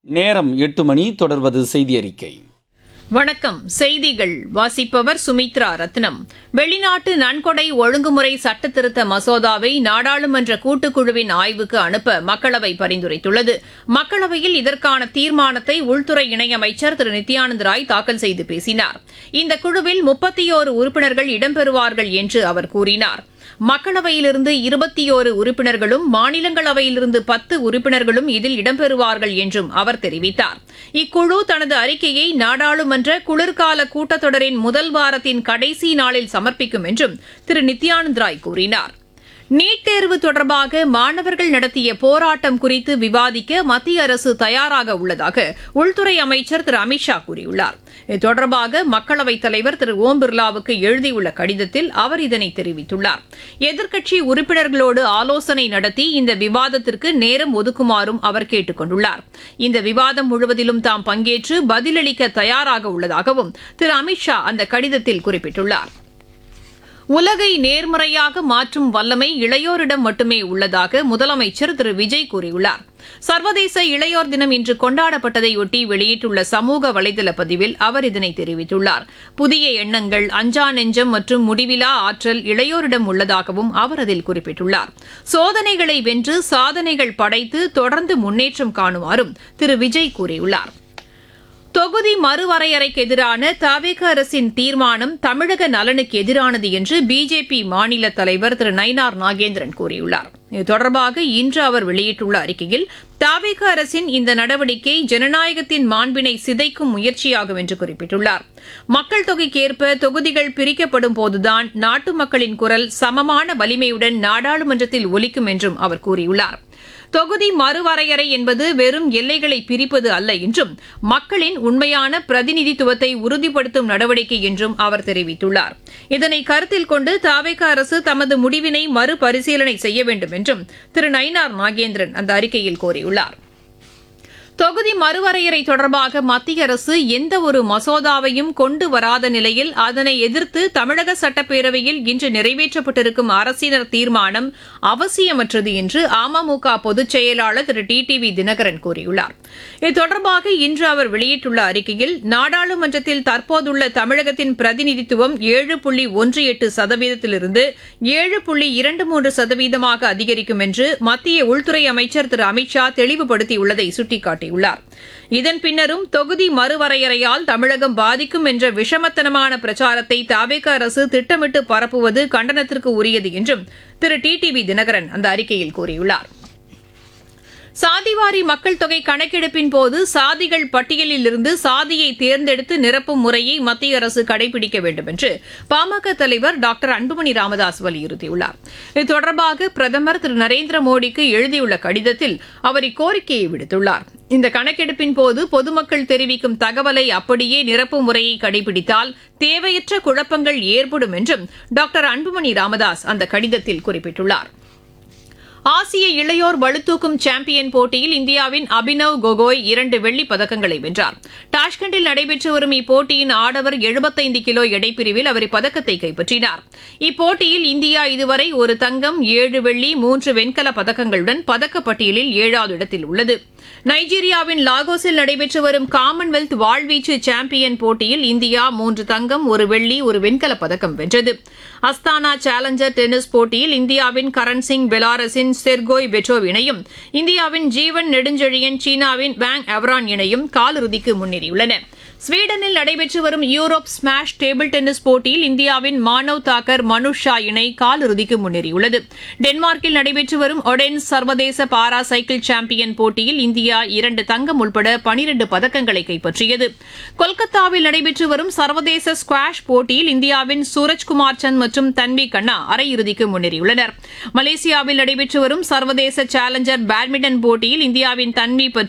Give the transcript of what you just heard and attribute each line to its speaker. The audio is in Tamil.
Speaker 1: நேரம் 8 மணி. தொடர்வது செய்தி அறிக்கை.
Speaker 2: வணக்கம். செய்திகள் வாசிப்பவர் சுமித்ரா ரத்னம். வெளிநாட்டு நன்கொடை ஒழுங்குமுறை சட்டத்திருத்த மசோதாவை நாடாளுமன்ற கூட்டுக்குழுவின் ஆய்வுக்கு அனுப்ப மக்களவை பரிந்துரைத்துள்ளது. மக்களவையில் இதற்கான தீர்மானத்தை உள்துறை இணையமைச்சர் திரு நித்யானந்த் ராய் தாக்கல் செய்து பேசினார். இந்த குழுவில் 31 உறுப்பினர்கள் இடம்பெறுவார்கள் என்று அவர் கூறினார். மக்களவையிலிருந்து 21 உறுப்பினர்களும் மாநிலங்களவையிலிருந்து 10 உறுப்பினர்களும் இதில் இடம்பெறுவார்கள் என்றும் அவர் தெரிவித்தார். இக்குழு தனது அறிக்கையை நாடாளுமன்ற குளிர்கால கூட்டத்தொடரின் முதல் வாரத்தின் கடைசி நாளில் சமர்ப்பிக்கும் என்றும் திரு நித்யானந்த் ராய் கூறினார். நீட் தேர்வு தொடர்பாக மாணவர்கள் நடத்திய போராட்டம் குறித்து விவாதிக்க மத்திய அரசு தயாராக உள்ளதாக உள்துறை அமைச்சர் திரு அமித் ஷா கூறியுள்ளார். இது தொடர்பாக மக்களவைத் தலைவர் திரு ஓம் பிர்லாவுக்கு எழுதியுள்ள கடிதத்தில் அவர் இதனை தெரிவித்துள்ளார். எதிர்க்கட்சி உறுப்பினர்களோடு ஆலோசனை நடத்தி இந்த விவாதத்திற்கு நேரம் ஒதுக்குமாறும் அவர் கேட்டுக் கொண்டுள்ளார். இந்த விவாதம் முழுவதிலும் தாம் பங்கேற்று பதிலளிக்க தயாராக உள்ளதாகவும் திரு அமித் ஷா அந்த கடிதத்தில் குறிப்பிட்டுள்ளார். உலகை நேர்மறையாக மாற்றும் வல்லமை இளையோரிடம் மட்டுமே உள்ளதாக முதலமைச்சர் திரு விஜய் கூறியுள்ளார். சர்வதேச இளையோர் தினம் இன்று கொண்டாடப்பட்டதையொட்டி வெளியிட்டுள்ள சமூக வலைதள பதிவில் அவர் இதனை தெரிவித்துள்ளார். புதிய எண்ணங்கள், அஞ்சா நெஞ்சம் மற்றும் முடிவிலா ஆற்றல் இளையோரிடம் உள்ளதாகவும் அவர் அதில் குறிப்பிட்டுள்ளார். சோதனைகளை வென்று சாதனைகள் படைத்து தொடர்ந்து முன்னேற்றம் காணுமாறும் திரு விஜய் கூறியுள்ளார். தொகுதி மறுவரையறைக்கு எதிரான தவிக அரசின் தீர்மானம் தமிழக நலனுக்கு எதிரானது என்று பிஜேபி மாநில தலைவர் திரு நயினார் நாகேந்திரன் கூறியுள்ளார். இது தொடர்பாக இன்று அவர் வெளியிட்டுள்ள அறிக்கையில் தவிக அரசின் இந்த நடவடிக்கை ஜனநாயகத்தின் மாண்பினை சிதைக்கும் முயற்சியாகும் என்று குறிப்பிட்டுள்ளார். மக்கள் தொகைக்கேற்ப தொகுதிகள் பிரிக்கப்படும் போதுதான் நாட்டு மக்களின் குரல் சமமான வலிமையுடன் நாடாளுமன்றத்தில் ஒலிக்கும் என்றும் அவர் கூறியுள்ளார். தொகுதி மறுவரையறை என்பது வெறும் எல்லைகளை பிரிப்பது அல்ல என்றும் மக்களின் உண்மையான பிரதிநிதித்துவத்தை உறுதிப்படுத்தும் நடவடிக்கை என்றும் அவர் தெரிவித்துள்ளார். இதனை கருத்தில் கொண்டு தவிக அரசு தமது முடிவினை மறுபரிசீலனை செய்ய வேண்டும் என்றும் திரு நயினார் நாகேந்திரன் அந்த அறிக்கையில் கோரியுள்ளார். தொகுதி மறுவரையறை தொடர்பாக மத்திய அரசு எந்த ஒரு மசோதாவையும் கொண்டு வராத நிலையில் அதனை எதிர்த்து தமிழக சட்டப்பேரவையில் இன்று நிறைவேற்றப்பட்டிருக்கும் அரசினர் தீர்மானம் அவசியமற்றது என்று அமமுக பொதுச் செயலாளர் திரு டிடிவி தினகரன் கூறியுள்ளார். இது தொடர்பாக இன்று அவர் வெளியிட்டுள்ள அறிக்கையில் நாடாளுமன்றத்தில் தற்போதுள்ள தமிழகத்தின் பிரதிநிதித்துவம் 7.18%இலிருந்து 7.23% அதிகரிக்கும் என்று மத்திய உள்துறை அமைச்சர் திரு அமித் ஷா தெளிவுபடுத்தியுள்ளதை சுட்டிக்காட்டியுள்ளார். இதன் பின்னரும் தொகுதி மறுவரையறையால் தமிழகம் பாதிக்கும் என்ற விஷமத்தனமான பிரச்சாரத்தை தவிக அரசு திட்டமிட்டு பரப்புவது கண்டனத்திற்கு உரியது என்றும் திரு டிடிவி தினகரன் அந்த அறிக்கையில் கூறியுள்ளார். சாதிவாரி மக்கள் தொகை கணக்கெடுப்பின் போது சாதிகள் பட்டியலில் இருந்து சாதியை தேர்ந்தெடுத்து நிரப்பும் முறையை மத்திய அரசு கடைபிடிக்க வேண்டும் என்று பாமக தலைவர் டாக்டர் அன்புமணி ராமதாஸ் வலியுறுத்தியுள்ளார். இது தொடர்பாக பிரதமர் திரு நரேந்திர மோடிக்கு எழுதியுள்ள கடிதத்தில் அவர் இக்கோரிக்கையை விடுத்துள்ளார். இந்த கணக்கெடுப்பின் போது பொதுமக்கள் தெரிவிக்கும் தகவலை அப்படியே நிரப்பும் முறையை கடைபிடித்தால் தேவையற்ற குழப்பங்கள் ஏற்படும் என்றும் டாக்டர் அன்புமணி ராமதாஸ் அந்த கடிதத்தில் குறிப்பிட்டுள்ளார். ஆசிய இளையோர் பளுதூக்கும் சாம்பியன் போட்டியில் இந்தியாவின் அபினவ் கோகோய் 2 வெள்ளிப் பதக்கங்களை வென்றார். டாஷ்கண்டில் நடைபெற்று வரும் இப்போட்டியின் ஆடவர் 75 கிலோ எடைப்பிரிவில் அவர் இப்பதக்கத்தை கைப்பற்றினார். இப்போட்டியில் இந்தியா இதுவரை 1 தங்கம், 7 வெள்ளி, 3 வெண்கலப் பதக்கங்களுடன் பதக்கப்பட்டியலில் 7வது இடத்தில் உள்ளது. நைஜீரியாவின் லாகோஸில் நடைபெற்று வரும் காமன்வெல்த் வாழ்வீச்சு சாம்பியன் போட்டியில் இந்தியா 3 தங்கம், 1 வெள்ளி, 1 வெண்கலப் பதக்கம் வென்றது. அஸ்தானா சேலஞ்சர் டென்னிஸ் போட்டியில் இந்தியாவின் கரண் சிங் பெலாரஸின் செர்கோய் பெட்ரோவ் இணையும் இந்தியாவின் ஜீவன் நெடுஞ்செழியன் சீனாவின் வாங் எவரான் இணையும் காலிறுதிக்கு முன்னேறியுள்ளன. ஸ்வீடனில் நடைபெற்று வரும் யூரோப் ஸ்மாஷ் டேபிள் டென்னிஸ் போட்டியில் இந்தியாவின் மானவ் தாக்கர் மனுஷ் ஷா இணை காலிறுதிக்கு முன்னேறியுள்ளது. டென்மார்க்கில் நடைபெற்று வரும் ஒடென்ஸ் சர்வதேச பாரா சைக்கிள் சாம்பியன் போட்டியில் இந்தியா 2 தங்கம் உட்பட 12 பதக்கங்களை கைப்பற்றியது. கொல்கத்தாவில் நடைபெற்று வரும் சர்வதேச ஸ்குவாஷ் போட்டியில் இந்தியாவின் சூரஜ்குமார் சந்த் மற்றும் தன்வி கண்ணா அரையிறுதிக்கு முன்னேறியுள்ளனர். மலேசியாவில் நடைபெற்று வரும் சர்வதேச சேலஞ்சர் பேட்மிண்டன் போட்டியில் இந்தியாவின் தன்வி